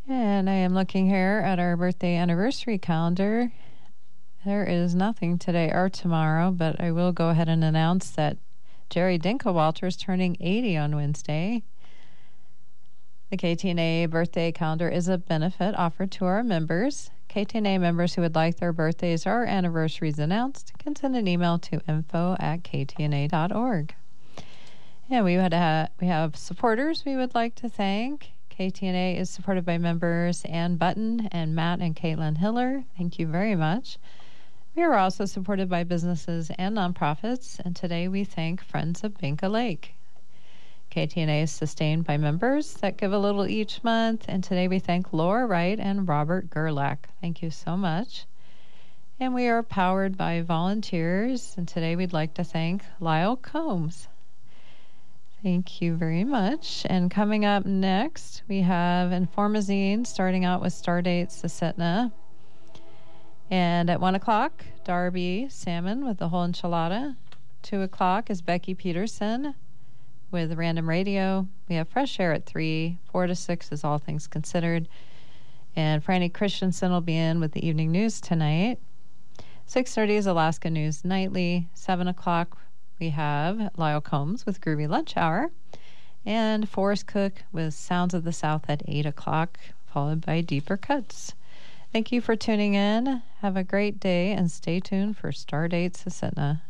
And I am looking here at our birthday anniversary calendar. There is nothing today or tomorrow, but I will go ahead and announce that Jerry Dinkewalter is turning 80 on Wednesday. The KTNA birthday calendar is a benefit offered to our members. KTNA members who would like their birthdays or anniversaries announced can send an email to info@ktna.org. And we have supporters we would like to thank. KTNA is supported by members Ann Button and Matt and Caitlin Hiller. Thank you very much. We are also supported by businesses and nonprofits, and today we thank Friends of Binka Lake. KTNA is sustained by members that give a little each month, and today we thank Laura Wright and Robert Gerlach. Thank you so much. And we are powered by volunteers, and today we'd like to thank Lyle Combs. Thank you very much. And coming up next, we have Informazine, starting out with Stardate Susitna. And at 1 o'clock, Darby Salmon with the whole enchilada. 2 o'clock is Becky Peterson with Random Radio. We have Fresh Air at 3. 4 to 6 is All Things Considered. And Franny Christensen will be in with the evening news tonight. 6:30 is Alaska News Nightly. 7 o'clock, we have Lyle Combs with Groovy Lunch Hour. And Forrest Cook with Sounds of the South at 8 o'clock, followed by Deeper Cuts. Thank you for tuning in. Have a great day and stay tuned for Stardate Susitna.